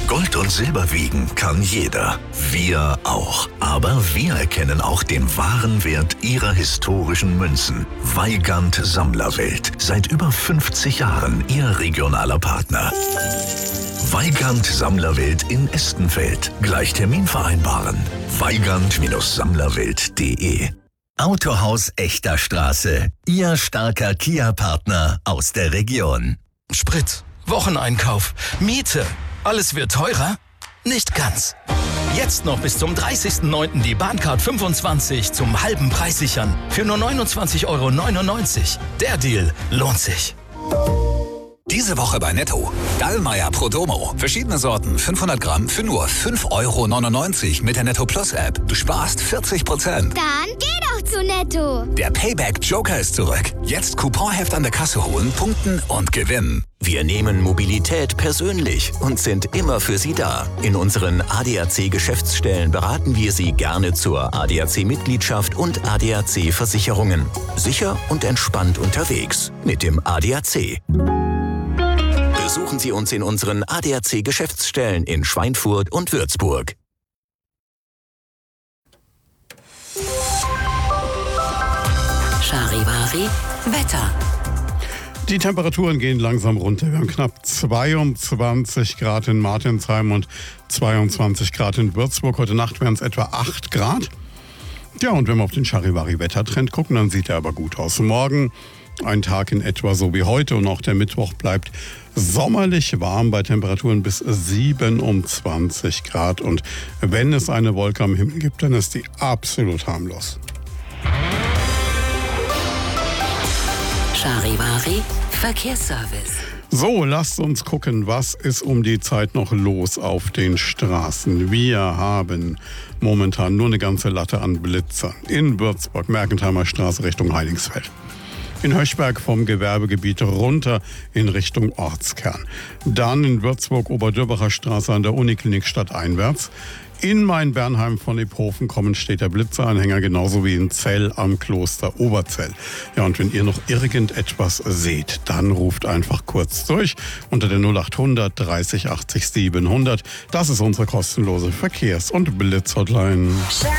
Gold und Silber wiegen kann jeder. Wir auch. Aber wir erkennen auch den wahren Wert Ihrer historischen Münzen. Weigand Sammlerwelt. Seit über 50 Jahren Ihr regionaler Partner. Weigand Sammlerwelt in Estenfeld. Gleich Termin vereinbaren. Weigand-Sammlerwelt.de. Autohaus Echter Straße. Ihr starker Kia-Partner aus der Region. Sprit, Wocheneinkauf, Miete. Alles wird teurer? Nicht ganz. Jetzt noch bis zum 30.09. die Bahncard 25 zum halben Preis sichern. Für nur 29,99 €. Der Deal lohnt sich. Diese Woche bei Netto. Dallmayr Prodomo. Verschiedene Sorten, 500 Gramm für nur 5,99 € mit der Netto Plus App. Du sparst 40%. Dann geh doch zu Netto. Der Payback Joker ist zurück. Jetzt Couponheft an der Kasse holen, punkten und gewinnen. Wir nehmen Mobilität persönlich und sind immer für Sie da. In unseren ADAC-Geschäftsstellen beraten wir Sie gerne zur ADAC-Mitgliedschaft und ADAC-Versicherungen. Sicher und entspannt unterwegs mit dem ADAC. Besuchen Sie uns in unseren ADAC-Geschäftsstellen in Schweinfurt und Würzburg. Charivari Wetter. Die Temperaturen gehen langsam runter. Wir haben knapp 22 Grad in Martinsheim und 22 Grad in Würzburg. Heute Nacht wären es etwa 8 Grad. Ja, und wenn wir auf den Charivari-Wettertrend gucken, dann sieht er aber gut aus. Morgen ein Tag in etwa so wie heute und auch der Mittwoch bleibt sommerlich warm bei Temperaturen bis 27 Grad. Und wenn es eine Wolke am Himmel gibt, dann ist die absolut harmlos. Charivari Verkehrsservice. So, lasst uns gucken, was ist um die Zeit noch los auf den Straßen. Wir haben momentan nur eine ganze Latte an Blitzern. In Würzburg, Mergentheimer Straße Richtung Heilingsfeld. In Höchberg vom Gewerbegebiet runter in Richtung Ortskern. Dann in Würzburg Oberdürbacher Straße an der Uniklinik stadteinwärts. In Main-Bernheim von Iphofen kommen steht der Blitzeranhänger, genauso wie in Zell am Kloster Oberzell. Ja, und wenn ihr noch irgendetwas seht, dann ruft einfach kurz durch unter der 0800 30 80 700. Das ist unsere kostenlose Verkehrs- und Blitzhotline.